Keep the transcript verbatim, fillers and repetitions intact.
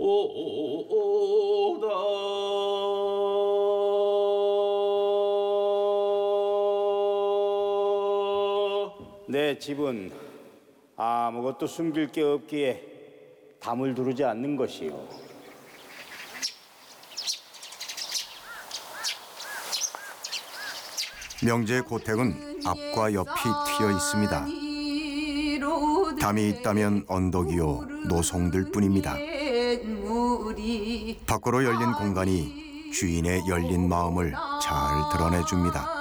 내 집은 아무것도 숨길 게 없기에 담을 두르지 않는 것이요. 명재의 고택은 앞과 옆이 트여 있습니다. 담이 있다면 언덕이요 노송들 뿐입니다. 밖으로 열린 공간이 주인의 열린 마음을 잘 드러내줍니다.